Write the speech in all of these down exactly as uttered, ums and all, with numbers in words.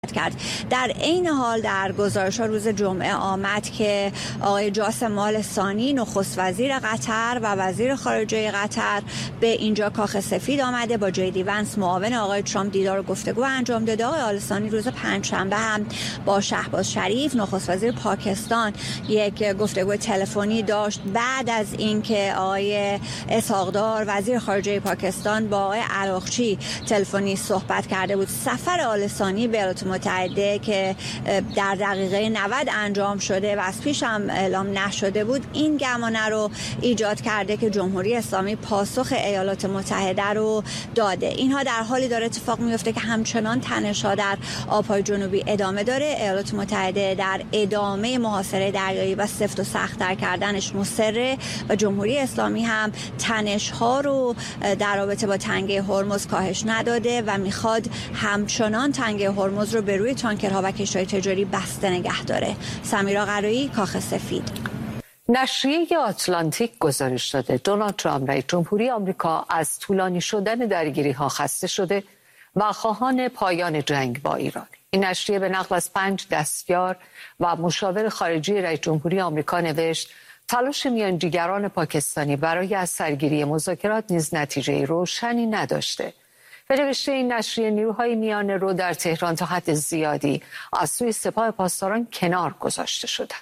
کرد. در عین حال در گزارش‌ها روز جمعه آمد که آقای جاسم آل ثانی نخست وزیر قطر و وزیر خارجه قطر به اینجا کاخ سفید آمده، با جی دی ونس معاون آقای ترامپ دیدار و گفتگو انجام داده. آقای آل ثانی روز پنجشنبه هم با شهباز شریف نخست وزیر پاکستان یک گفتگو تلفنی داشت بعد از اینکه آقای اسحاق‌دار وزیر خارجه پاکستان با آقای عراقچی تلفنی صحبت کرده بود. سفر آل ثانی به ایالات متحده که در دقیقه نود انجام شده و از پیش هم اعلام نشده بود، این گمانه رو ایجاد کرده که جمهوری اسلامی پاسخ ایالات متحده رو داده. اینها در حالی داره اتفاق میفته که همچنان تنش‌ها در آب‌های جنوبی ادامه داره. ایالات متحده در ادامه محاصره دریایی و سفت و سخت‌تر کردنش مصره و جمهوری اسلامی هم تنش‌ها رو در رابطه با تنگه هرمز کاهش نداده و میخواد همچنان تنگه هرمز رو به روی تانکرها و کشتی‌های تجاری بسته نگه داره. سمیرا قرایی، کاخ سفید. نشریه آتلانتیک گزارش داده دونالد ترامپ رئیس جمهوری آمریکا از طولانی شدن درگیری‌ها خسته شده و خواهان پایان جنگ با ایران. این نشریه به نقل از پنج دستیار و مشاور خارجی رئیس جمهوری آمریکا نوشت تلاش میانجیگران پاکستانی برای از سرگیری مذاکرات نیز نتیجه روشنی نداشته. به نوشته این نشریه نیروهای میانه رو در تهران تا حد زیادی از سوی سپاه پاسداران کنار گذاشته شدند.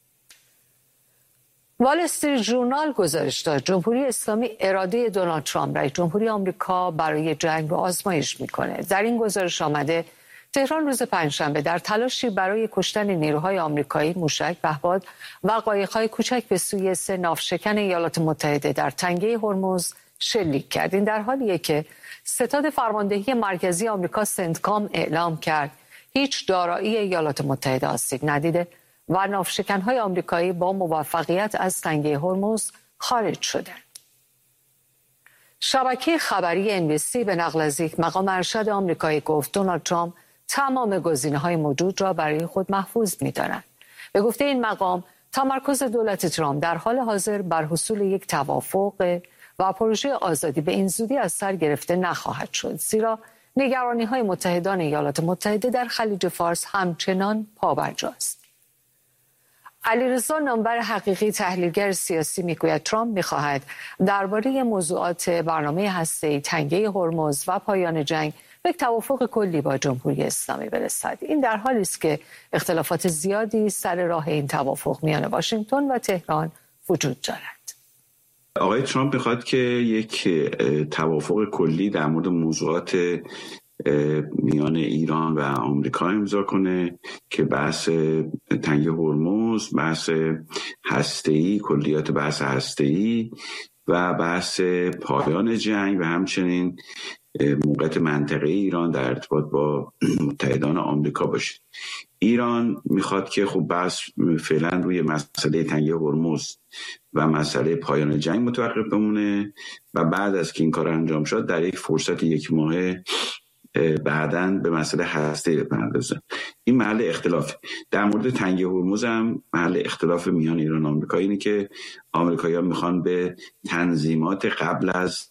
وال استریت ژورنال گزارش داد جمهوری اسلامی اراده دونالد ترامپ رئیس جمهوری آمریکا برای جنگ رو آزمایش میکنه. در این گزارش آمده تهران روز پنجشنبه در تلاشی برای کشتن نیروهای آمریکایی موشک پهپاد و قایق‌های کوچک به سوی سه ناوشکن ایالات متحده در تنگه هرمز شلیک کرد. این در حالیه که ستاد فرماندهی مرکزی آمریکا سنتکام اعلام کرد هیچ دارایی ایالات متحده آسیب ندیده و ناوشکن‌های آمریکایی با موفقیت از تنگه هرمز خارج شدند. شبکه خبری ام بی سی به نقل از یک مقام ارشد آمریکایی گفت دونالد ترامپ تمام گزینه‌های موجود را برای خود محفوظ می‌داند. به گفته این مقام تمرکز دولت ترامپ در حال حاضر بر حصول یک توافق و پروژه آزادی به این زودی از سر گرفته نخواهد شد، زیرا نگرانی‌های متحدان ایالات متحده در خلیج فارس همچنان پابرجاست. علیرضا نامور حقیقی تحلیلگر سیاسی میگوید ترامپ می‌خواهد درباره موضوعات برنامه هسته‌ای تنگه هرمز و پایان جنگ به توافق کلی با جمهوری اسلامی برسد. این در حالی است که اختلافات زیادی سر راه این توافق میان واشنگتن و تهران وجود دارد. آقای ترامپ میخواد که یک توافق کلی در مورد موضوعات میان ایران و آمریکا امضا کنه که بحث تنگه هرمز، بحث هسته‌ای، کلیات بحث هسته‌ای و بحث پایان جنگ و همچنین موقعیت منطقه ایران در ارتباط با متحدان آمریکا باشه. ایران میخواد که خب بحث فعلا روی مسئله تنگه هرمز و مسئله پایان جنگ متوقف بمونه و بعد از که این کار انجام شد در یک فرصت یک ماهه بعداً به مسئله هسته‌ای بپردازه. این محل اختلاف. در مورد تنگه هرمز هم محل اختلاف میان ایران و آمریکا اینه که آمریکایی‌ها میخوان به تنظیمات قبل از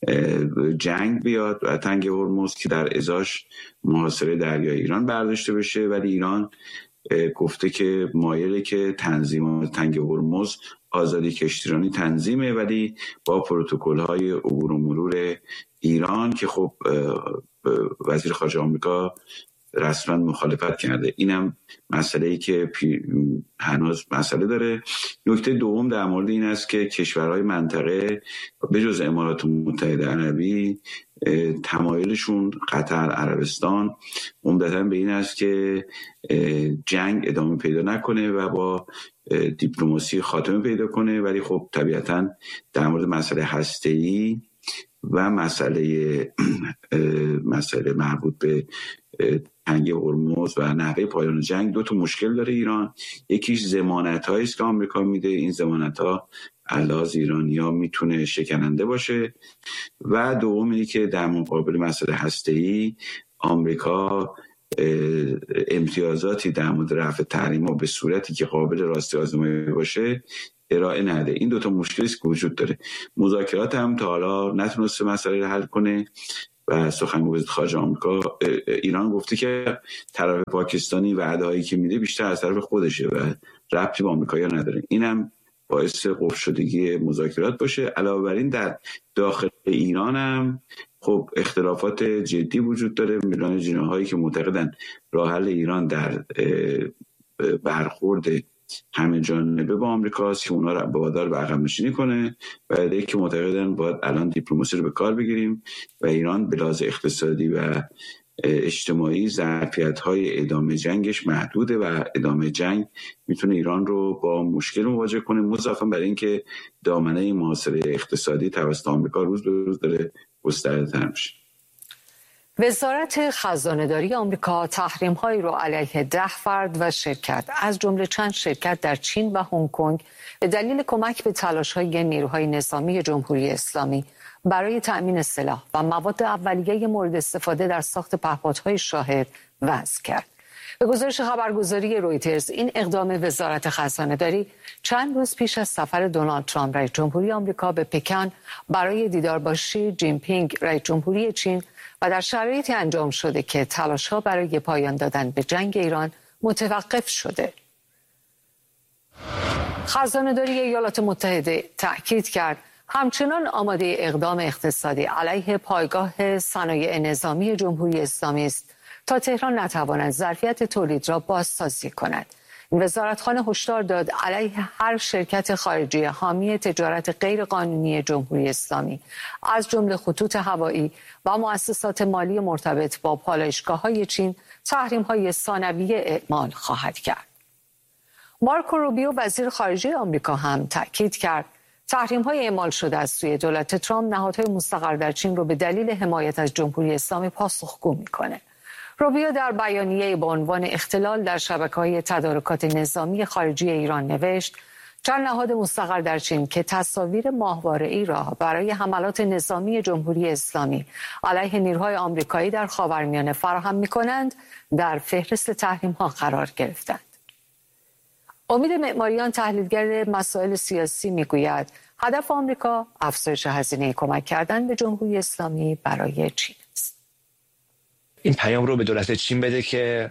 جنگ بیاد و تنگه هرمز که در ازاش محاصره دریای ایران برداشته بشه، ولی ایران گفته که مایله که تنظیمات تنگه هرمز آزادی کشتیرانی تنظیمه ولی با پروتکل‌های عبور و مرور ایران که خب وزیر خارجه آمریکا رسما مخالفت کرده. اینم مسئله‌ای که هنوز مسئله داره. نکته دوم در مورد این است که کشورهای منطقه به جز امارات متحده عربی تمایلشون قطر، عربستان عمدتاً به این است که جنگ ادامه پیدا نکنه و با دیپلماسی خاتمه پیدا کنه، ولی خب طبیعتاً در مورد مسئله هسته‌ای و مسئله مسئله مربوط به تنگه هرمز و نحوه پایان جنگ دو تا مشکل داره ایران. یکیش ضمانت‌هایی است که آمریکا میده، این ضمانت‌ها علاوه ایرانی‌ها میتونه شکننده باشه، و دوم اینه که در مقابل مسئله هسته‌ای آمریکا امتیازاتی در مورد رفع تحریم‌ها به صورتی که قابل راستی آزمایی باشه ارائه نده. این دوتا مشکلی است که وجود داره. مذاکرات هم تا حالا نتونسته مسئله رو حل کنه. و سخنگوی وزارت خارجه آمریکا، ایران گفته که طرف پاکستانی وعده‌هایی که میده بیشتر از طرف خودشه و ربطی به آمریکایی‌ها نداره. اینم باعث قفل شدگی مذاکرات باشه. علاوه بر این در داخل ایران هم خب اختلافات جدی وجود داره. میلان جناحایی که معتقدن راه حل ایران در برخورد همه جانبه با آمریکاست که اونا رو وادار به عقب نشینی کنه و ایده که معتقدن باید الان دیپلماسی رو به کار بگیریم و ایران به لحاظ اقتصادی و اجتماعی ظرفیت‌های ادامه جنگش محدوده و ادامه جنگ میتونه ایران رو با مشکل مواجه کنه، مضافاً بر اینکه دامنه محاصره اقتصادی توسط آمریکا روز به روز داره گسترده‌تر میشه. وزارت خزانه‌داری آمریکا تحریم‌هایی را علیه ده فرد و شرکت از جمله چند شرکت در چین و هنگ کنگ به دلیل کمک به تلاش‌های نیروهای نظامی جمهوری اسلامی برای تأمین سلاح و مواد اولیه مورد استفاده در ساخت پهپادهای شاهد وضع کرد. به گزارش خبرگزاری رویترز، این اقدام وزارت خزانه‌داری چند روز پیش از سفر دونالد ترامپ رئیس جمهوری آمریکا به پکن برای دیدار با شی جین پینگ رئیس جمهوری چین و در شرایطی انجام شده که تلاش‌ها برای پایان دادن به جنگ ایران متوقف شده. خزانه‌داری ایالات متحده تأکید کرد همچنان آماده اقدام اقتصادی علیه پایگاه صنایع نظامی جمهوری اسلامی است تا تهران نتواند ظرفیت تولید را بازسازی کند. این وزارتخانه هشدار داد علیه هر شرکت خارجی حامی تجارت غیرقانونی جمهوری اسلامی از جمله خطوط هوایی و مؤسسات مالی مرتبط با پالایشگاه‌های چین تحریم‌های ثانویه اعمال خواهد کرد. مارکو روبیو وزیر خارجه آمریکا هم تأکید کرد تحریم‌های اعمال شده از سوی دولت ترامپ نهادهای مستقر در چین رو به دلیل حمایت از جمهوری اسلامی پاسخگو می‌کنه. روبیو در بیانیه با عنوان اختلال در شبکه‌های تدارکات نظامی خارجی ایران نوشت چند نهاد مستقر در چین که تصاویر ماهواره‌ای را برای حملات نظامی جمهوری اسلامی علیه نیروهای آمریکایی در خاورمیانه فراهم می‌کنند در فهرست تحریم‌ها قرار گرفتند. امید معماریان تحلیلگر مسائل سیاسی میگوید هدف آمریکا افزایش هزینه کمک کردن به جمهوری اسلامی برای چین است. این پیام رو به دولت چین بده که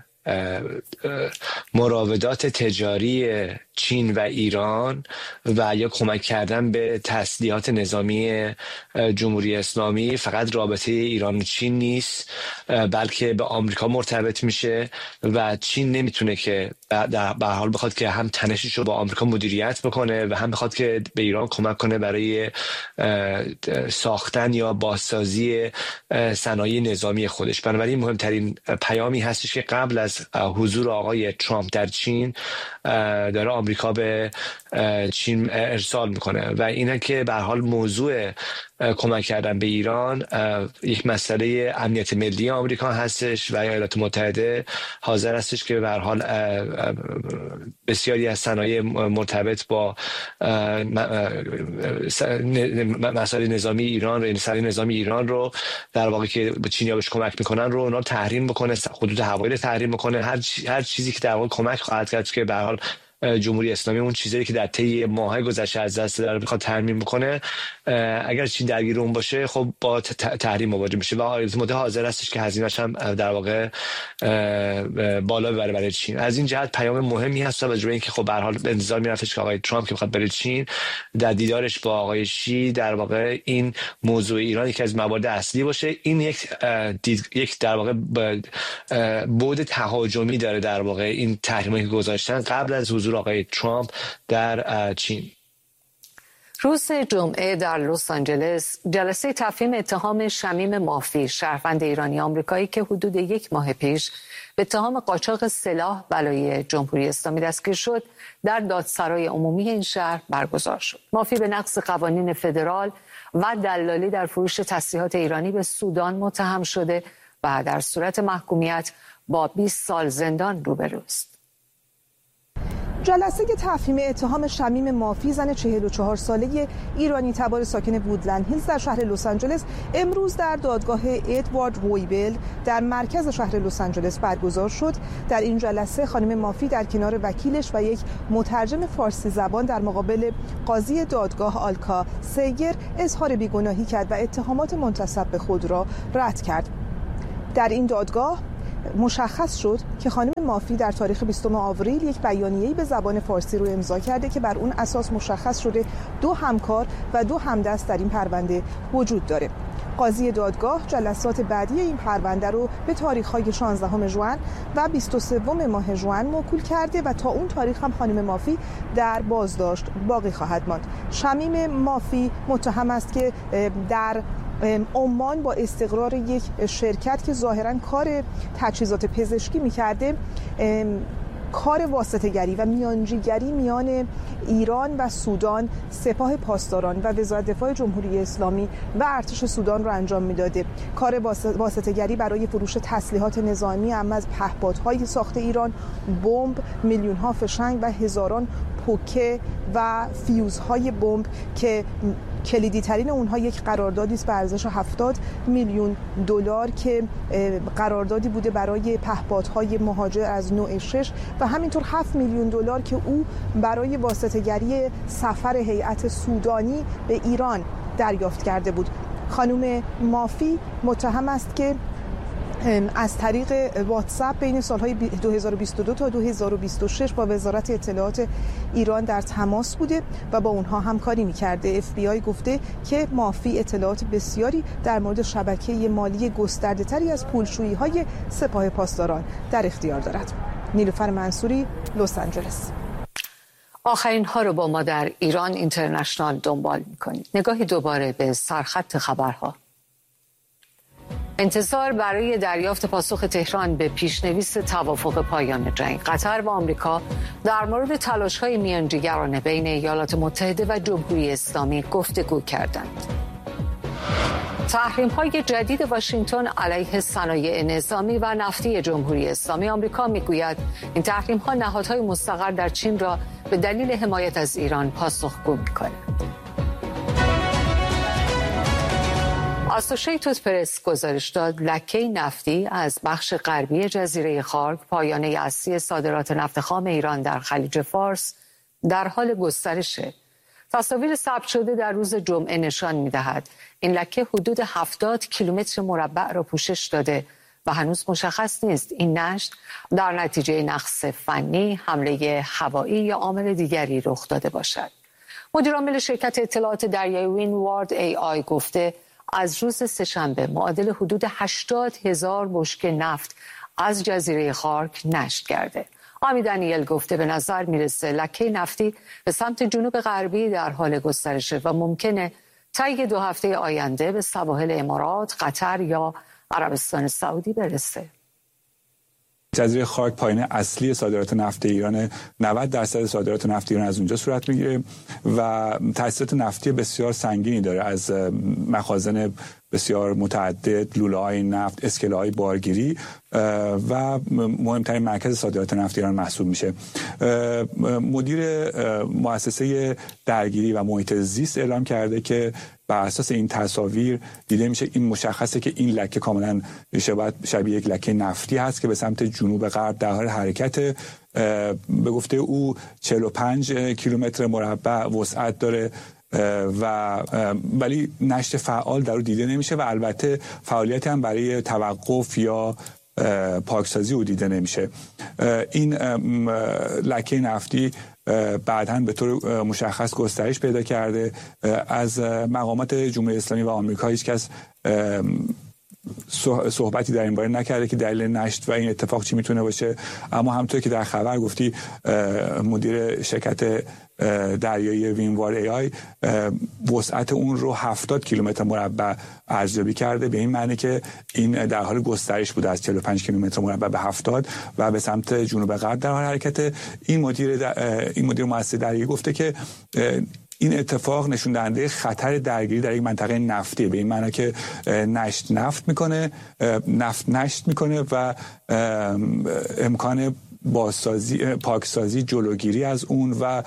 مراودات تجاری چین و ایران و یا کمک کردن به تسلیحات نظامی جمهوری اسلامی فقط رابطه ایران و چین نیست، بلکه به آمریکا مرتبط میشه و چین نمیتونه که به حال بخواد که هم تنشش رو با آمریکا مدیریت بکنه و هم بخواد که به ایران کمک کنه برای ساختن یا بازسازی صنایع نظامی خودش. بنابراین مهمترین پیامی هستش که قبل از حضور آقای ترامپ در چین داره آمریکا به چین ارسال میکنه و اینه که به هر حال موضوع کمک کردن به ایران یک مسئله امنیت ملی آمریکا هستش و ایالات متحده حاضر هستش که به هر حال بسیاری از صنایع مرتبط با مسائل نظامی ایران رو، صنایع نظامی ایران رو در واقع که به چینیا بهش کمک میکنن رو اونا تحریم بکنه، خطوط هوایی رو تحریم بکنه، هر هر چیزی که در واقع کمک خواهد کرد که به هر حال جمهوری اسلامی اون چیزی که در طی ماه‌های گذشته از دست داره بخواد ترمیم بکنه، اگر چین درگیر اون باشه خب با تحریم مواجه میشه و ایالات متحده حاضر هستش که هزینه‌اش هم در واقع بالا ببره برای چین. از این جهت پیام مهمی هست و جوری اینکه خب به هر حال انتظار میرفتش که آقای ترامپ که بخواد بره چین در دیدارش با آقای شی در واقع این موضوع ایران یکی از موارد اصلی باشه. این یک دید، یک در واقع بعد تهاجمی داره در واقع این تحریمی که گذاشتن قبل از حضور آقای ترامپ در چین. روز جمعه در لس آنجلس جلسه تفهیم اتهام شمیم مافی، شهروند ایرانی آمریکایی که حدود یک ماه پیش به اتهام قاچاق سلاح بلای جمهوری اسلامی دستگیر شد، در دادسرای عمومی این شهر برگزار شد. مافی به نقض قوانین فدرال و دلالی در فروش تسلیحات ایرانی به سودان متهم شده و در صورت محکومیت با بیست سال زندان روبروست. جلسه تفهیم اتهام شمیم مافی، زن چهل و چهار ساله ایرانی تبار ساکن وودلند هیلز در شهر لس آنجلس، امروز در دادگاه ادوارد رویبل در مرکز شهر لس آنجلس برگزار شد. در این جلسه خانم مافی در کنار وکیلش و یک مترجم فارسی زبان در مقابل قاضی دادگاه آلکا سیگر اظهار بیگناهی کرد و اتهامات منتسب به خود را رد کرد. در این دادگاه مشخص شد که خانم مافی در تاریخ بیستم آوریل یک بیانیه‌ای به زبان فارسی رو امضا کرده که بر اون اساس مشخص شده دو همکار و دو همدست در این پرونده وجود داره. قاضی دادگاه جلسات بعدی این پرونده رو به تاریخ‌های شانزدهم ژوئن و بیست و سوم ماه ژوئن موکول کرده و تا اون تاریخ هم خانم مافی در بازداشت باقی خواهد ماند. شمیم مافی متهم است که در عمان با استقرار یک شرکت که ظاهراً کار تجهیزات پزشکی می‌کرده، کار واسطه‌گری و میانجیگری میان ایران و سودان، سپاه پاسداران و وزارت دفاع جمهوری اسلامی و ارتش سودان را انجام میداده. کار واسطه‌گری برای فروش تسلیحات نظامی، اما از پهپادهای ساخت ایران، بمب، میلیون‌ها فشنگ و هزاران پوکه و فیوزهای بمب که کلیدی ترین اونها یک قراردادی است به ارزش هفتاد میلیون دلار که قراردادی بوده برای پهپادهای مهاجر از نوع شش و همینطور هفت میلیون دلار که او برای واسطه‌گری سفر هیئت سودانی به ایران دریافت کرده بود. خانم مافی متهم است که از طریق واتساپ بین سالهای دو هزار و بیست و دو تا دو هزار و بیست و شش با وزارت اطلاعات ایران در تماس بوده و با اونها همکاری می‌کرده. اف بی آی گفته که مافی اطلاعات بسیاری در مورد شبکه مالی گسترده‌تری از پولشویی‌های سپاه پاسداران در اختیار دارد. نیلوفر منصوری، لس آنجلس. آخرین ها رو با ما در ایران اینترنشنال دنبال می‌کنید. نگاهی دوباره به سرخط خبرها. انتظار برای دریافت پاسخ تهران به پیشنویس توافق پایان جنگ. قطر و آمریکا در مورد تلاش‌های میانجیگرانه بین ایالات متحده و جمهوری اسلامی گفتگو کردند. تحریم‌های جدید واشنگتن علیه صنایع نظامی و نفتی جمهوری اسلامی. آمریکا میگوید این تحریم‌ها نهادهای مستقر در چین را به دلیل حمایت از ایران پاسخگو می‌کند. آسوشیتد پرس گزارش داد لکه نفتی از بخش غربی جزیره خارک، پایانه اصلی صادرات نفت خام ایران در خلیج فارس، در حال گسترشه. تصاویر ثبت شده در روز جمعه نشان می‌دهد این لکه حدود هفتاد کیلومتر مربع را پوشش داده و هنوز مشخص نیست این نشت در نتیجه نقص فنی، حمله هوایی یا عامل دیگری رخ داده باشد. مدیر عامل شرکت اطلاعات دریایی وینوارد ای آی گفته از روز سه‌شنبه معادل حدود هشتاد هزار بشکه نفت از جزیره خارک نشت کرده. آمی دانیل گفته به نظر میرسه لکه نفتی به سمت جنوب غربی در حال گسترشه و ممکنه طی دو هفته آینده به سواحل امارات، قطر یا عربستان سعودی برسه. جزیره خارک پایانه اصلی صادرات نفت ایران، نود درصد صادرات نفت ایران از اونجا صورت میگیره و تأسیسات نفتی بسیار سنگینی داره، از مخازن بسیار متعدد، لوله‌های نفت، اسکله‌های بارگیری و مهمترین مرکز صادرات نفت ایران محسوب میشه. مدیر مؤسسه درگیری و محیط زیست اعلام کرده که بر اساس این تصاویر دیده میشه این مشخصه که این لکه کاملا شبیه یک لکه نفتی هست که به سمت جنوب غرب در حال حرکت. به گفته او چهل و پنج کیلومتر مربع وسعت داره و ولی نشت فعال در او دیده نمیشه و البته فعالیتی هم برای توقف یا پاکسازی او دیده نمیشه. این لکه نفتی بعداً به طور مشخص گسترش پیدا کرده. از مقامات جمهوری اسلامی و آمریکا هیچ کس صحبتی در این باره نکرده که دلیل نشت و این اتفاق چی میتونه باشه، اما همونطور که در خبر گفتی مدیر شرکت دریایی وینوار ای آی وسعت اون رو هفتاد کیلومتر مربع ارزیابی کرده، به این معنی که این در حال گسترش بوده از چهل و پنج کیلومتر مربع به هفتاد و به سمت جنوب غرب در حال حرکت. این مدیر این مدیر مؤسسه دریایی گفته که این اتفاق نشون دهنده خطر درگیری در یک منطقه نفتی، به این معنی که نشت نفت میکنه، نفت نشت میکنه و امکان بازسازی، پاکسازی، جلوگیری از اون و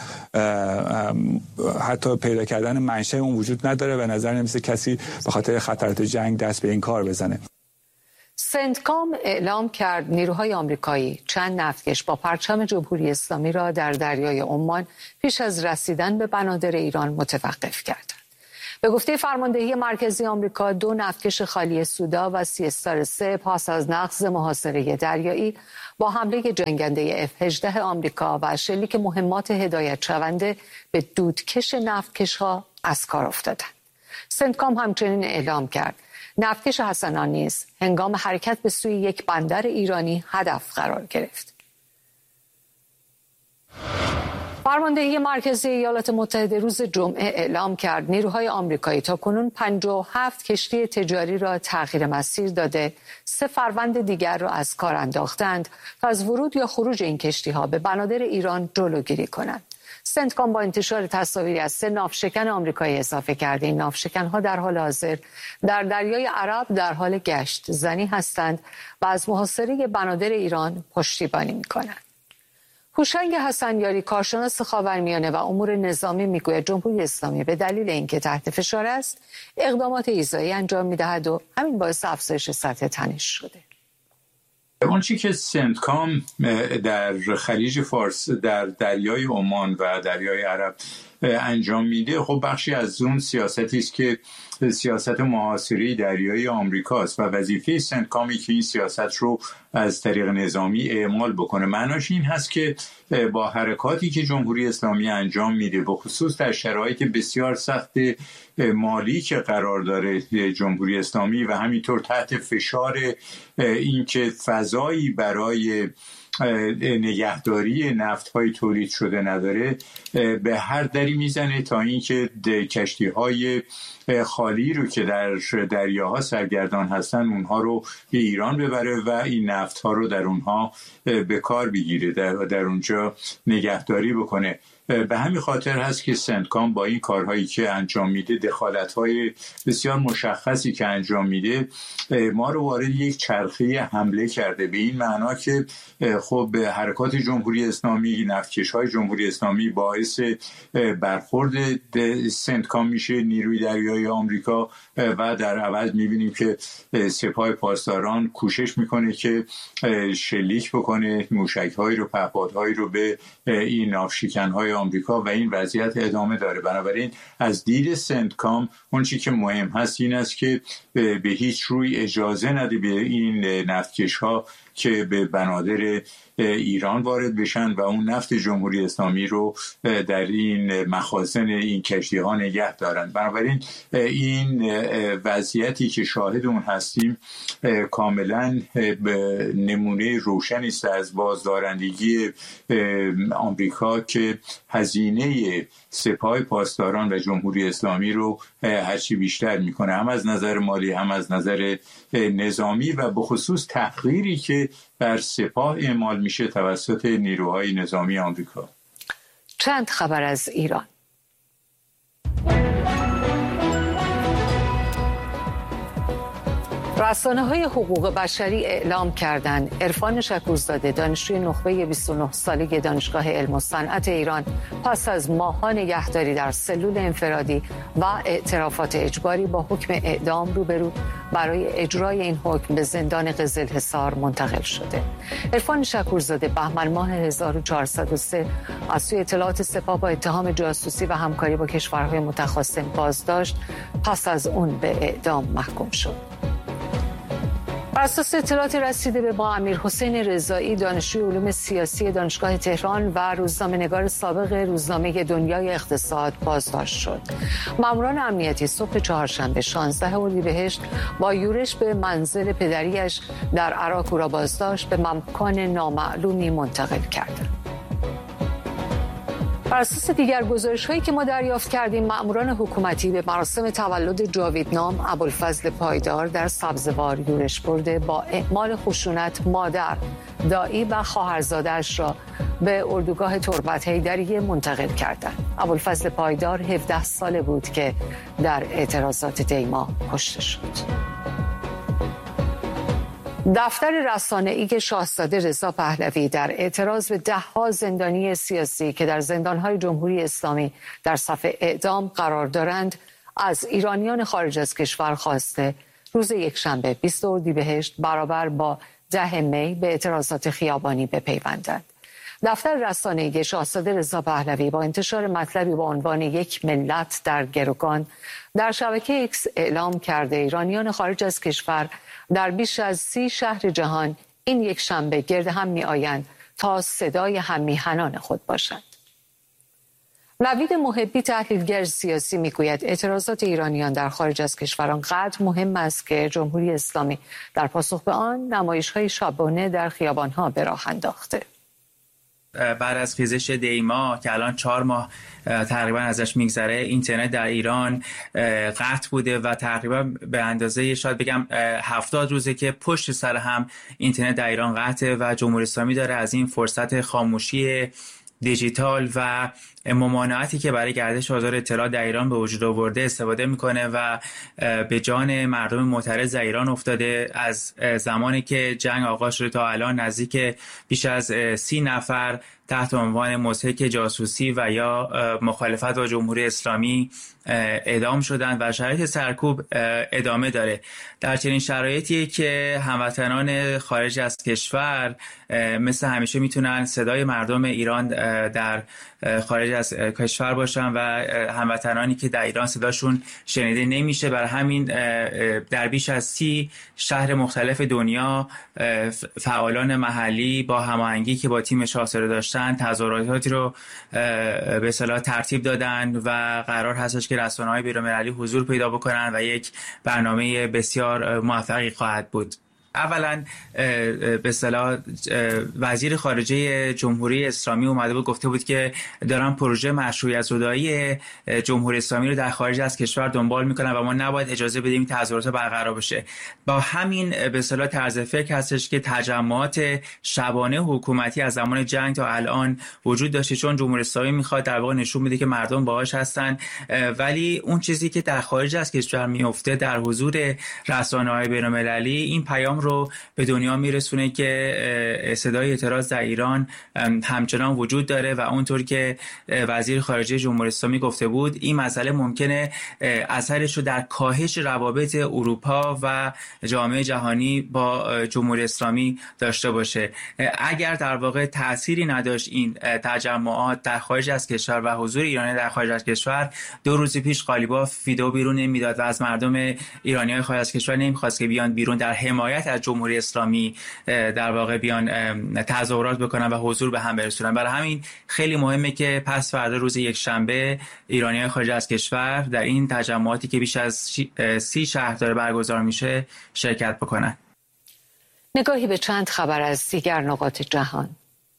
حتی پیدا کردن منشأ اون وجود نداره و نظر نمیسه کسی به خاطر خطرات جنگ دست به این کار بزنه. سنتکام اعلام کرد نیروهای آمریکایی چند نفتکش با پرچم جمهوری اسلامی را در دریای عمان پیش از رسیدن به بنادر ایران متوقف کردند. به گفته فرماندهی مرکزی آمریکا، دو نفتکش خالی سودا و سی استار سه پس از نقض محاصره دریایی با حمله جنگنده اف هجده آمریکا و شلیک مهمات هدایت شونده به دودکش نفتکش‌ها از کار افتادند. سنتکام همچنین اعلام کرد نفتکش حسنان نیز هنگام حرکت به سوی یک بندر ایرانی هدف قرار گرفت. فرماندهی مرکزی ایالات متحده روز جمعه اعلام کرد نیروهای آمریکایی تاکنون پنجاه و هفت کشتی تجاری را تغییر مسیر داده، سه فروند دیگر را از کار انداختند تا از ورود یا خروج این کشتی‌ها به بنادر ایران جلوگیری کنند. سنتکام با انتشار تصاویری از سه ناوشکن آمریکایی اضافه کرده این ناوشکن‌ها در حال حاضر در دریای عرب در حال گشت زنی هستند و از محاصره بنادر ایران پشتیبانی می‌کنند. هوشنگ حسنیاری، کارشناس خاورمیانه و امور نظامی، میگوید جمهوری اسلامی به دلیل اینکه تحت فشار است اقدامات ایذایی انجام می‌دهد و همین باعث افزایش سطح تنش شده. اون چی که سنتکام در خلیج فارس، در دریای عمان و دریای عرب انجام میده، خب بخشی از اون سیاستی است که سیاست محاصره دریایی آمریکاست و وظیفه سنتکامی که این سیاست رو از طریق نظامی اعمال بکنه. معناش این هست که با حرکاتی که جمهوری اسلامی انجام میده، به خصوص در شرایط بسیار سخت مالی که قرار داره جمهوری اسلامی و همینطور تحت فشار اینکه فضایی برای نگهداری نفت‌های تولید شده نداره، به هر دری میزنه تا اینکه کشتی‌های خالی رو که در دریاها سرگردان هستن اونها رو به ایران ببره و این نفت‌ها رو در اونها به کار بگیره، در, در اونجا نگهداری بکنه. به همین خاطر هست که سنتکام با این کارهایی که انجام میده، دخالت‌های بسیار مشخصی که انجام میده، ما رو وارد یک چرخه حمله کرده، به این معنا که خب حرکات جمهوری اسلامی، نفتکش‌های جمهوری اسلامی باعث برخورد سنتکام میشه، نیروی دریایی آمریکا، و در عوض میبینیم که سپاه پاسداران کوشش میکنه که شلیک بکنه موشک‌هایی رو، پهپادهایی رو به این ناوشکن‌های آمریکا و این وضعیت ادامه داره. بنابراین از دید سنتکام اون چی که مهم هست این است که به هیچ روی اجازه نده به این نفتکش‌ها که به بنادر ایران وارد بشن و اون نفت جمهوری اسلامی رو در این مخازن این کشتی‌ها نگه دارن. بنابراین این وضعیتی که شاهد اون هستیم کاملا نمونه روشنی است از بازدارندگی آمریکا که هزینه سپاه پاسداران و جمهوری اسلامی رو هرچی بیشتر میکنه، هم از نظر مالی هم از نظر نظامی، و به خصوص تحقیری که بر سپاه اعمال میشه توسط نیروهای نظامی آمریکا. چند خبر از ایران. رسانه‌های حقوق بشری اعلام کردند عرفان شکورزاده، دانشجوی نخبه بیست و نه ساله دانشگاه علم و صنعت ایران، پس از ماه‌ها نگهداری در سلول انفرادی و اعترافات اجباری با حکم اعدام روبرو برای اجرای این حکم به زندان قزلحصار منتقل شده. عرفان شکورزاده بهمن ماه هزار و چهارصد و سه از سوی اطلاعات سپاه با اتهام جاسوسی و همکاری با کشورهای متخاصم بازداشت، پس از اون به اعدام محکوم شد. بر اساس اطلاعات رسیده به ما، امیر حسین رضایی، دانشجوی علوم سیاسی دانشگاه تهران و روزنامه‌نگار سابق روزنامه دنیای اقتصاد بازداشت شد. ماموران امنیتی صبح چهارشنبه شانزده اردیبهشت با یورش به منزل پدریش در عراق او را بازداشت به مکان نامعلومی منتقل کردند. بر اساس دیگر گزارش‌هایی که ما دریافت کردیم، مأموران حکومتی به مراسم تولد جاویدنام ابوالفضل پایدار در سبزوار یورش برده با اعمال خشونت مادر، دایی و خواهرزاده‌اش را به اردوگاه تربت حیدریه منتقل کردند. ابوالفضل پایدار هفده ساله بود که در اعتراضات دیما کشته شد. دفتر رسانه‌ای که شاهزاده رضا پهلوی در اعتراض به ده‌ها زندانی سیاسی که در زندان‌های جمهوری اسلامی در صف اعدام قرار دارند از ایرانیان خارج از کشور خواسته روز یکشنبه بیست اردیبهشت برابر با ده می به اعتراضات خیابانی بپیوندند. دفتر رسانه‌ای شاهزاده رضا پهلوی با انتشار مطلبی با عنوان یک ملت در گروگان در شبکه ایکس اعلام کرده ایرانیان خارج از کشور در بیش از سی شهر جهان این یک شنبه گرد هم می آیند تا صدای هممیهنان خود باشند. نوید محبی تحلیلگر سیاسی می گوید اعتراضات ایرانیان در خارج از کشور آنقدر مهم است که جمهوری اسلامی در پاسخ به آن نمایش‌های شبانه در خیابان‌ها به راه انداخته. بعد از خیزش دیما که الان چهار ماه تقریبا ازش میگذره، اینترنت در ایران قطع بوده و تقریبا به اندازه شاید بگم هفتاد روزه که پشت سر هم اینترنت در ایران قطعه و جمهوری اسلامی داره از این فرصت خاموشی دیجیتال و ممانعتی که برای گردش آزاد اطلاعات در ایران به وجود آورده استفاده میکنه و به جان مردم معترض در ایران افتاده. از زمانی که جنگ آغاز شده تا الان نزدیک بیش از سی نفر تحت عنوان مضحک جاسوسی و یا مخالفت با جمهوری اسلامی اعدام شدند و شرایط سرکوب ادامه داره. در چنین شرایطی که هموطنان خارج از کشور مثل همیشه میتونن صدای مردم ایران در خارج از کشور باشن و هموطنانی که در ایران صداشون شنیده نمیشه، برای همین در بیش از سی شهر مختلف دنیا فعالان محلی با هماهنگی که با تیم شاهزاده داشتن تظاهراتی رو به اصطلاح ترتیب دادن و قرار هستش که رسانه‌های بین‌المللی حضور پیدا بکنن و یک برنامه بسیار موفقی خواهد بود. اولا به اصطلاح وزیر خارجه جمهوری اسلامی اومده بود گفته بود که دارن پروژه مشروعیت زدایی جمهوری اسلامی رو در خارج از کشور دنبال میکنن و ما نباید اجازه بدیم تظاهرات برقرار بشه. با همین به اصطلاح طرز فکر هستش که تجمعات شبانه حکومتی از زمان جنگ تا الان وجود داشته، چون جمهوری اسلامی میخواد در واقع نشون بده که مردم باهاش هستن، ولی اون چیزی که در خارج از کشور میفته در حضور رسانه‌های بین‌المللی این پیام رو به دنیا میرسونه که صدای اعتراض در ایران همچنان وجود داره و اونطور که وزیر خارجه جمهوری اسلامی گفته بود این مسئله ممکنه اثرش رو در کاهش روابط اروپا و جامعه جهانی با جمهوری اسلامی داشته باشه. اگر در واقع تأثیری نداشت این تجمعات در خارج از کشور و حضور ایرانی در خارج از کشور، دو روز پیش قالیباف ویدئو بیرون نمیداد و از مردم ایرانی‌های خارج از کشور نمیخواست که بیان بیرون در حمایت از جمهوری اسلامی در واقع بیان تظاهرات بکنن و حضور به هم برسونن. برای همین خیلی مهمه که پس فردا روز یک شنبه ایرانی‌های خارج از کشور در این تجمعاتی که بیش از سی شهر داره برگزار میشه شرکت بکنن. نگاهی به چند خبر از دیگر نقاط جهان.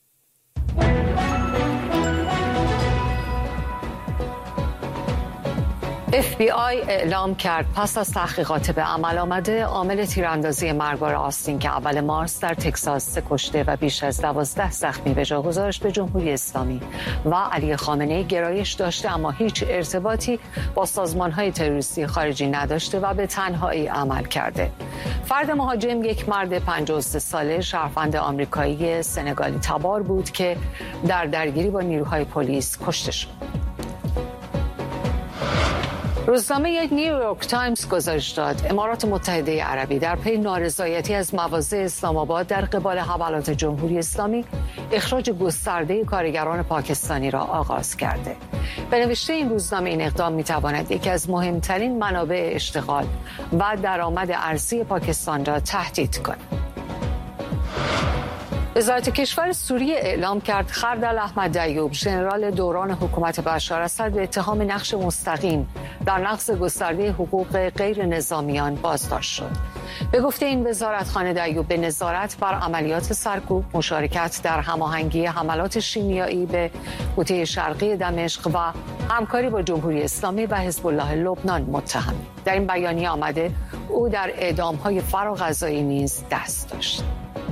اف بی آی اعلام کرد پس از تحقیقات به عمل آمده عامل تیراندازی مرگبار آستین که اول مارس در تگزاس سه کشته و بیش از دوازده زخمی به جا گذاشت به جمهوری اسلامی و علی خامنه‌ای گرایش داشته اما هیچ ارتباطی با سازمان‌های تروریستی خارجی نداشته و به تنهایی عمل کرده. فرد مهاجم یک مرد پنجاه و سه ساله شهروند آمریکایی سنگالی تبار بود که در درگیری با نیروهای پلیس کشته شد. روزنامه نیویورک تایمز گزارش داد امارات متحده عربی در پی نارضایتی از مواضع اسلام آباد در قبال حملات جمهوری اسلامی اخراج گسترده کارگران پاکستانی را آغاز کرده. به نوشته این روزنامه این اقدام می‌تواند یکی از مهمترین منابع اشتغال و درآمد ارزی پاکستان را تهدید کند. وزارت کشور سوریه اعلام کرد خردل احمد دیوب ژنرال دوران حکومت بشار اسد به اتهام نقش مستقیم در نقض گسترده حقوق غیر نظامیان بازداشت شد. به گفته این وزارتخانه دیوب به نظارت بر عملیات سرکوب، مشارکت در هماهنگی حملات شیمیایی به قوطه شرقی دمشق و همکاری با جمهوری اسلامی و حزب الله لبنان متهم. در این بیانیه آمده او در اعدام‌های فراغذایی نیز دست داشت.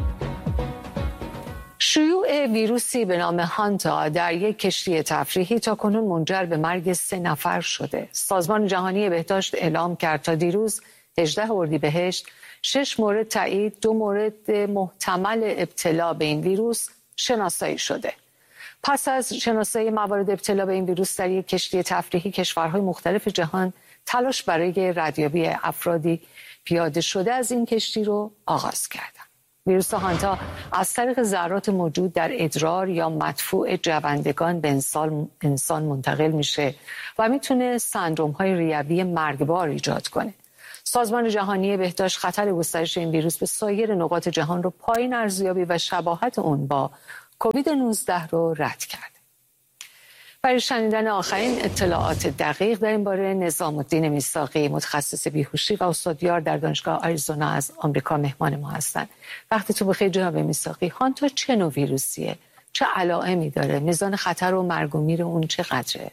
شیوع ویروسی به نام هانتا در یک کشتی تفریحی تاکنون منجر به مرگ سه نفر شده. سازمان جهانی بهداشت اعلام کرد تا دیروز هجدهم اردیبهشت شش مورد تایید، دو مورد محتمل ابتلا به این ویروس شناسایی شده. پس از شناسایی موارد ابتلا به این ویروس در یک کشتی تفریحی، کشورهای مختلف جهان تلاش برای ردیابی افرادی پیاده شده از این کشتی رو آغاز کردن. ویروس هانتا از طریق ذرات موجود در ادرار یا مدفوع جوندگان به انسان, انسان منتقل میشه و میتونه سندروم‌های ریوی مرگبار ایجاد کنه. سازمان جهانی بهداشت خطر گسترش این ویروس به سایر نقاط جهان رو پایین ارزیابی و شباهت اون با کووید نوزده رو رد کرده. برای شنیدن آخرین اطلاعات دقیق در این باره نظام الدین میثاقی، متخصص بیهوشی و استادیار در دانشگاه آریزونا از آمریکا مهمان ما هستند. وقتتون بخیر جناب میثاقی. هانتا چه نوع ویروسیه؟ چه علائمی داره؟ میزان خطر و مرگ و میر اون چقدره؟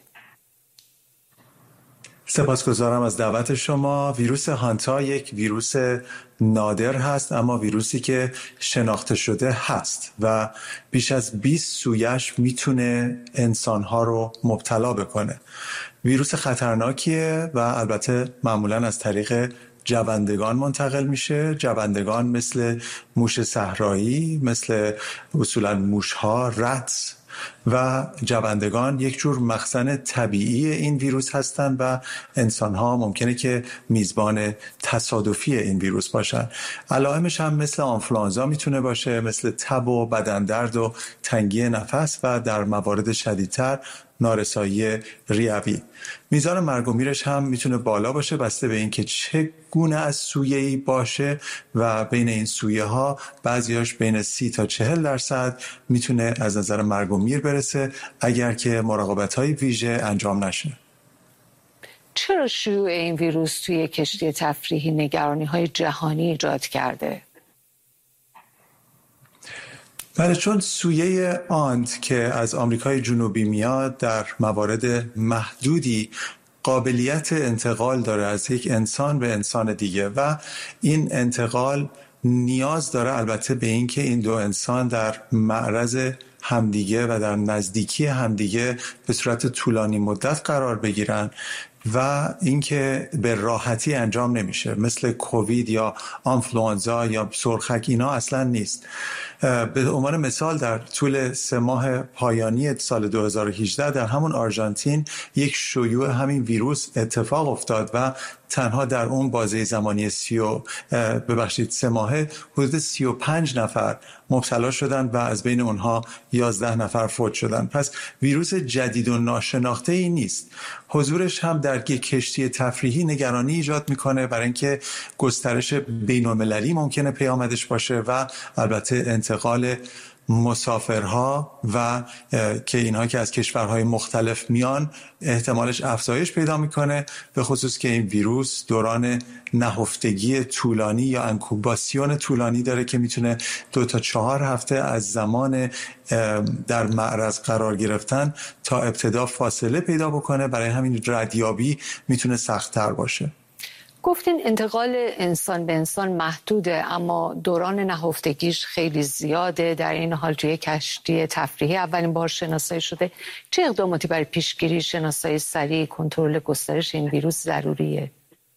سپاسگزارم از دعوت شما. ویروس هانتا یک ویروس نادر هست، اما ویروسی که شناخته شده هست و بیش از بیست سویش میتونه انسانها رو مبتلا بکنه. ویروس خطرناکیه و البته معمولاً از طریق جوندگان منتقل میشه. جوندگان مثل موش صحرایی، مثل اصولاً موشها، رتس و جوندگان یک جور مخزن طبیعی این ویروس هستند و انسان‌ها ممکنه که میزبان تصادفی این ویروس باشن. علائمش هم مثل آنفلوانزا میتونه باشه، مثل تب و بدن درد و تنگی نفس و در موارد شدیدتر نارسایی ریوی. میزان مرگ و میرش هم میتونه بالا باشه بسته به اینکه چه گونه از سویه‌ای باشه و بین این سویه ها بعضیاش بین سی تا چهل درصد میتونه از نظر مرگ و میر برسه اگر که مراقبت‌های ویژه انجام نشه. چرا شیوع این ویروس توی کشتی تفریحی نگرانی‌های جهانی ایجاد کرده؟ بله، چون سویه آنت که از آمریکای جنوبی میاد در موارد محدودی قابلیت انتقال داره از یک انسان به انسان دیگه و این انتقال نیاز داره البته به این که این دو انسان در معرض همدیگه و در نزدیکی همدیگه به صورت طولانی مدت قرار بگیرن و اینکه به راحتی انجام نمیشه. مثل کووید یا آنفلوانزا یا سرخک اینا اصلا نیست. به عنوان مثال در طول سه ماه پایانی سال دو هزار و هجده در همون آرژانتین یک شیوع همین ویروس اتفاق افتاد و تنها در اون بازه زمانی سی و ببخشید سه ماهه حدود سی و پنج نفر مبتلا شدن و از بین اونها یازده نفر فوت شدن. پس ویروس جدید و ناشناخته ای نیست. حضورش هم در یک کشتی تفریحی نگرانی ایجاد میکنه برای اینکه گسترش بین‌المللی ممکنه پیامدش باشه و البته انتقال مسافرها و که اینها که از کشورهای مختلف میان احتمالش افزایش پیدا میکنه، به خصوص که این ویروس دوران نهفتگی طولانی یا انکوباسیون طولانی داره که میتونه دو تا چهار هفته از زمان در معرض قرار گرفتن تا ابتدا فاصله پیدا بکنه. برای همین ردیابی میتونه سخت‌تر باشه. گفتین انتقال انسان به انسان محدوده اما دوران نهفتگیش خیلی زیاده. در این حال توی کشتی تفریحی اولین بار شناسایی شده. چه اقداماتی برای پیشگیری، شناسایی سریع، کنترل گسترش این ویروس ضروریه؟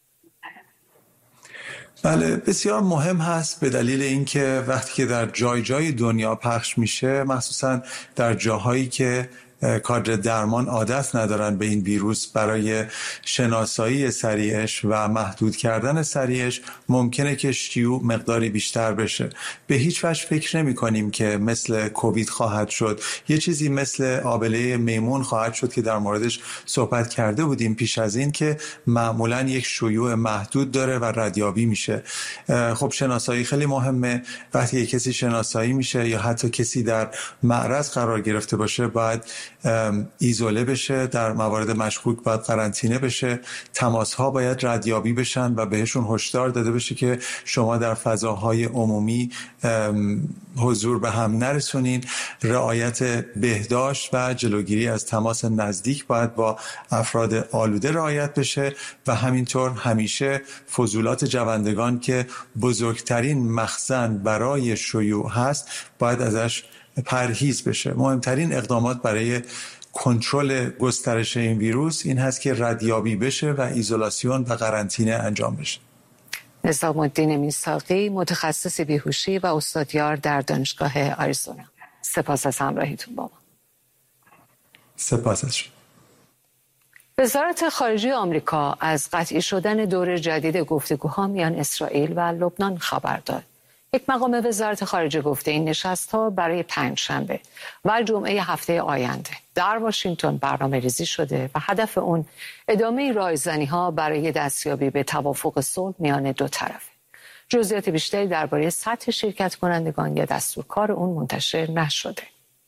بله، بسیار مهم هست به دلیل اینکه وقتی که در جای جای دنیا پخش میشه، مخصوصا در جاهایی که کادر درمان عادت ندارن به این ویروس، برای شناسایی سریعش و محدود کردن سریعش ممکنه که شیوع مقداری بیشتر بشه. به هیچ وجه فکر نمی کنیم که مثل کووید خواهد شد. یه چیزی مثل آبله میمون خواهد شد که در موردش صحبت کرده بودیم پیش از این، که معمولا یک شیوع محدود داره و ردیابی میشه. خب شناسایی خیلی مهمه. وقتی کسی شناسایی میشه یا حتی کسی در معرض قرار گرفته باشه باید ایزوله بشه، در موارد مشکوک باید قرنطینه بشه، تماس‌ها باید ردیابی بشن و بهشون هشدار داده بشه که شما در فضاهای عمومی حضور به هم نرسونین. رعایت بهداشت و جلوگیری از تماس نزدیک باید با افراد آلوده رعایت بشه و همینطور همیشه فضولات جوندگان که بزرگترین مخزن برای شیوع هست باید ازش پرهیز بشه. مهمترین اقدامات برای کنترل گسترش این ویروس این هست که ردیابی بشه و ایزولاسیون و قرنطینه انجام بشه. نظام الدین میثاقی، متخصص بیهوشی و استادیار در دانشگاه آریزونا. سپاس از همراهیتون با ما. سپاس از شما. وزارت خارجه آمریکا از قطعی شدن دور جدید گفتگوها میان اسرائیل و لبنان خبر داد. یک مقام وزارت خارجه گفته این نشست‌ها برای پنجشنبه و جمعه هفته آینده در واشنگتن برنامه ریزی شده و هدف اون ادامه رایزنی‌ها برای دستیابی به توافق صلح میان دو طرفه. جزئیات بیشتری درباره سطح شرکت کنندگان یا دستورکار اون منتشر نشده.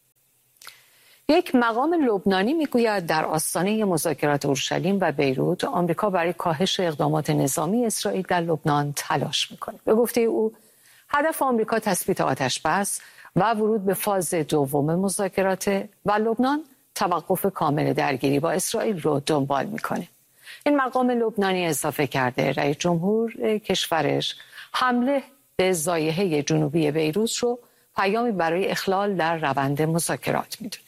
یک مقام لبنانی میگوید در آستانه مذاکرات اورشلیم و بیروت آمریکا برای کاهش اقدامات نظامی اسرائیل در لبنان تلاش میکنه. به گفته او هدف آمریکا تثبیت آتش‌بس و ورود به فاز دوم مذاکرات و لبنان توقف کامل درگیری با اسرائیل رو دنبال میکنه. این مقام لبنانی اضافه کرده رئیس جمهور کشورش حمله به زایحه جنوبی بیروت رو پیامی برای اخلال در روند مذاکرات میدونه.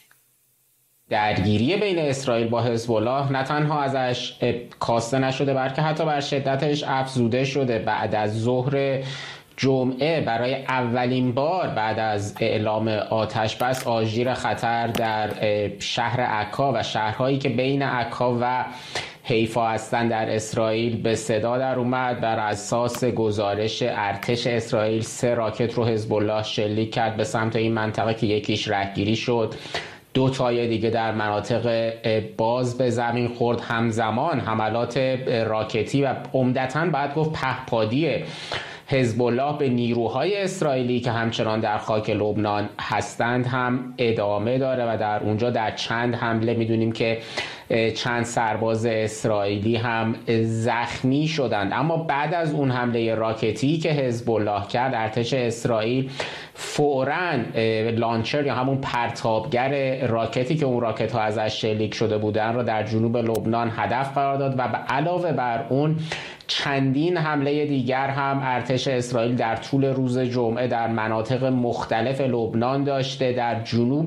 درگیری بین اسرائیل با حزب الله نه تنها ازش کاسته نشده بلکه حتی بر شدتش افزوده شده. بعد از ظهر جمعه برای اولین بار بعد از اعلام آتش بس آژیر خطر در شهر عکا و شهرهایی که بین عکا و حیفا هستند در اسرائیل به صدا در اومد. بر اساس گزارش ارتش اسرائیل سه راکت رو حزب الله شلیک کرد به سمت این منطقه که یکیش رهگیری شد، دو تای دیگه در مناطق باز به زمین خورد. همزمان حملات راکتی و عمدتاً باید گفت پهپادی حزب الله به نیروهای اسرائیلی که همچنان در خاک لبنان هستند هم ادامه داره و در اونجا در چند حمله میدونیم که چند سرباز اسرائیلی هم زخمی شدند. اما بعد از اون حمله راکتی که حزب الله کرد ارتش اسرائیل فوراً لانچر یا همون پرتابگر راکتی که اون راکت ها ازش شلیک شده بودن را در جنوب لبنان هدف قرار داد و به علاوه بر اون چندین حمله دیگر هم ارتش اسرائیل در طول روز جمعه در مناطق مختلف لبنان داشته. در جنوب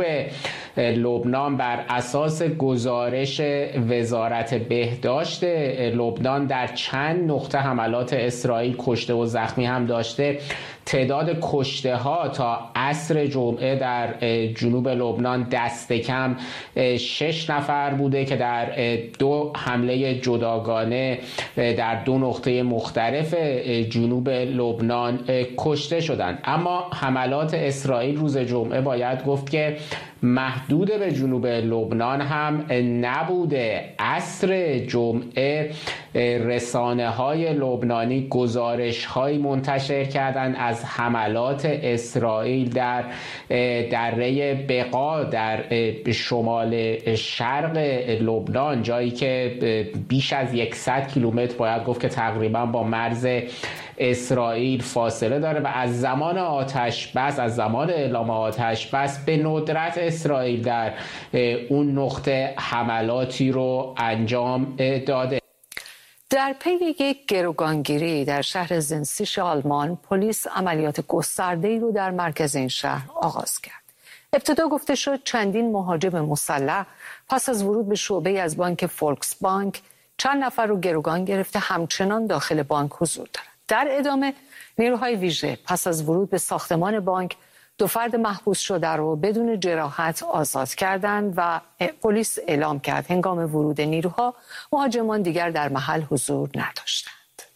لبنان بر اساس گزارش وزارت بهداشت لبنان در چند نقطه حملات اسرائیل کشته و زخمی هم داشته. تعداد کشته ها تا عصر جمعه در جنوب لبنان دست کم شش نفر بوده که در دو حمله جداگانه در دو نقطه مختلف جنوب لبنان کشته شدند. اما حملات اسرائیل روز جمعه باید گفت که محدود به جنوب لبنان هم نبوده. عصر جمعه رسانه های لبنانی گزارش های منتشر کردند از حملات اسرائیل در دره بقا در شمال شرق لبنان، جایی که بیش از صد کیلومتر باید گفت که تقریبا با مرز اسرائیل فاصله داره و از زمان آتش بس از زمان اعلام آتش بس به ندرت اسرائیل در اون نقطه حملاتی رو انجام داده. در پی یک گروگانگیری در شهر زنسیش آلمان پلیس عملیات گسترده‌ای رو در مرکز این شهر آغاز کرد. ابتدا گفته شد چندین مهاجم مسلح پس از ورود به شعبه از بانک فولکس بانک چند نفر رو گروگان گرفته همچنان داخل بانک حضور دارند. در ادامه نیروهای ویژه پس از ورود به ساختمان بانک دو فرد محبوس شده رو بدون جراحت آزاد کردند و پلیس اعلام کرد هنگام ورود نیروها مهاجمان دیگر در محل حضور نداشتند.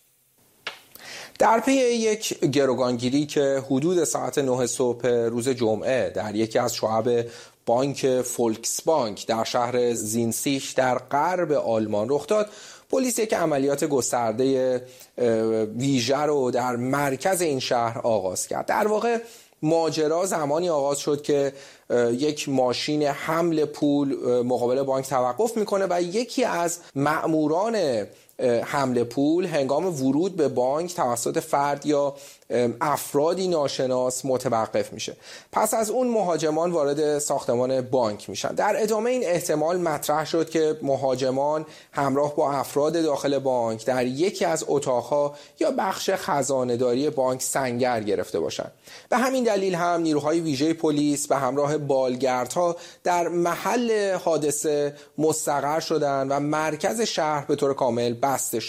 در پی یک گروگانگیری که حدود ساعت نه صبح روز جمعه در یکی از شعب بانک فولکس بانک در شهر زینسیش در غرب آلمان رخ داد، پلیس یک عملیات گسترده ویژه رو در مرکز این شهر آغاز کرد. در واقع ماجرا زمانی آغاز شد که یک ماشین حمل پول مقابل بانک توقف میکنه و یکی از مأموران حمل پول هنگام ورود به بانک توسط فرد یا افرادی ناشناس متوقف میشه. پس از اون مهاجمان وارد ساختمان بانک میشن. در ادامه این احتمال مطرح شد که مهاجمان همراه با افراد داخل بانک در یکی از اتاقها یا بخش خزانه‌داری بانک سنگر گرفته باشند. به همین دلیل هم نیروهای ویژه پلیس به همراه بالگردها در محل حادثه مستقر شدند و مرکز شهر به طور کامل بسته شد.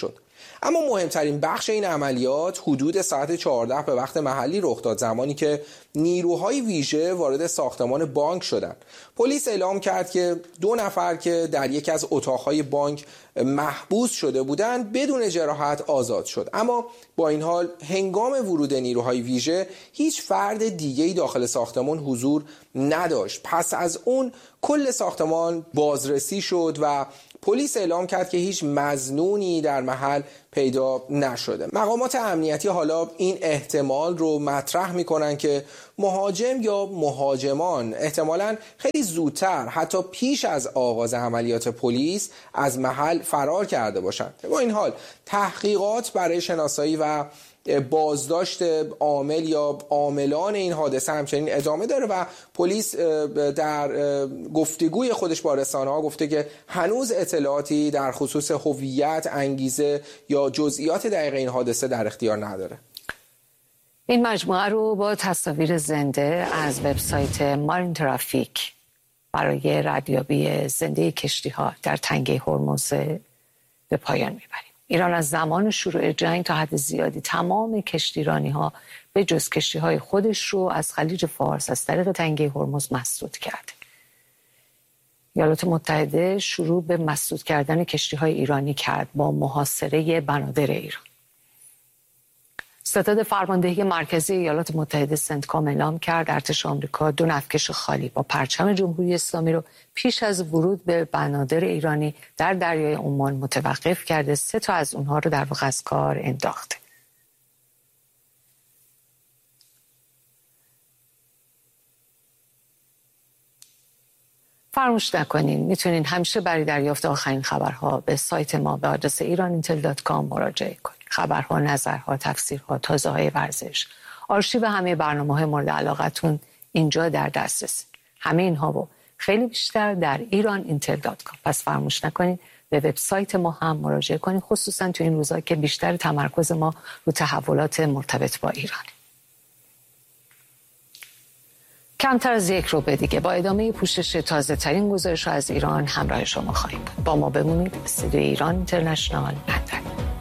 اما مهمترین بخش این عملیات حدود ساعت چهارده به وقت محلی رخ داد، زمانی که نیروهای ویژه وارد ساختمان بانک شدند. پلیس اعلام کرد که دو نفر که در یکی از اتاقهای بانک محبوس شده بودند بدون جراحت آزاد شد. اما با این حال هنگام ورود نیروهای ویژه هیچ فرد دیگه‌ای داخل ساختمان حضور نداشت. پس از اون کل ساختمان بازرسی شد و پلیس اعلام کرد که هیچ مظنونی در محل پیدا نشده. مقامات امنیتی حالا این احتمال رو مطرح میکنن که مهاجم یا مهاجمان احتمالاً خیلی زودتر، حتی پیش از آغاز عملیات پلیس، از محل فرار کرده باشند. با این حال تحقیقات برای شناسایی و بازداشت عامل یا عاملان این حادثه همچنین ادامه داره و پلیس در گفتگوی خودش با رسانه‌ها گفته که هنوز اطلاعاتی در خصوص هویت، انگیزه یا جزئیات دقیق این حادثه در اختیار نداره. این مجموعه رو با تصاویر زنده از وبسایت مارین ترافیک برای ردیابی زنده کشتی‌ها در تنگه هرمز به پایان میبریم. ایران از زمان شروع جنگ تا حد زیادی تمام کشتیرانی‌ها به جز کشتی‌های خودش رو از خلیج فارس از طریق تنگه هرمز مسدود کرد. ایالات متحده شروع به مسدود کردن کشتی‌های ایرانی کرد با محاصره بنادر ایران. ستاد فرماندهی مرکزی ایالات متحده سنتکام اعلام کرد ارتش آمریکا دو نفتکش خالی با پرچم جمهوری اسلامی رو پیش از ورود به بنادر ایرانی در دریای عمان متوقف کرده. سه تا از اونها رو در واقع از کار انداخته. فراموش نکنین میتونین همیشه برای دریافت آخرین خبرها به سایت ما به آدرس ایران اینتل دات کام مراجعه کنید. خبرها، نظرها، تفسیرها، تازه‌های ورزش، آرشیو همه برنامه‌های مورد علاقتون اینجا در دسترس. همه اینها و خیلی بیشتر در ایران اینتل دات کام. پس فراموش نکنید به وبسایت ما هم مراجعه کنید، خصوصا تو این روزا که بیشتر تمرکز ما رو تحولات مرتبط با ایران. کمتر از یک روبه دیگه با ادامه پوشش تازه ترین گزارش از ایران همراه شما خواهیم بود. با ما بمونید. استودیو ایران اینترنشنال لندن.